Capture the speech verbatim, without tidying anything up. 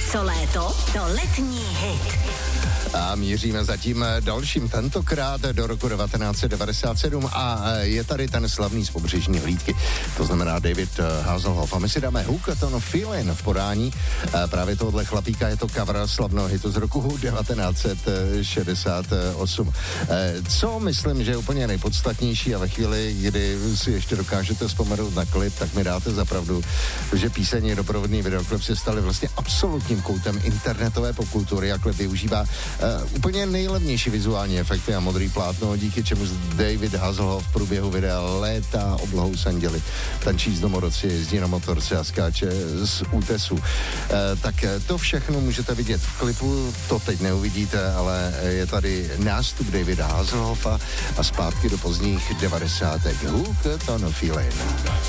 Co léto, to letní hit. A míříme zatím dalším, tentokrát do roku devatenáct set devadesát sedm a je tady ten slavný z pobřežní hlídky, to znamená David Hasselhoff. A my si dáme Hookah Feeling v podání právě tohohle chlapíka, je to cover slavného hitu z roku devatenáct set šedesát osm. Co myslím, že je úplně nejpodstatnější a ve chvíli, kdy si ještě dokážete vzpomenout na klip, tak mi dáte za pravdu, že píseň a doprovodný videoklip se staly vlastně absolutním koutem internetové popkultury a klip využívá Uh, úplně nejlevnější vizuální efekty a modrý plátno, díky čemu David Hasselhoff v průběhu videa létá oblohou s anděli, tančí s domorodci, jezdí na motorce a skáče z útesu. Uh, tak to všechno můžete vidět v klipu, to teď neuvidíte, ale je tady nástup Davida Hasselhoffa a zpátky do pozdních devadesátek. Hookah Feeling.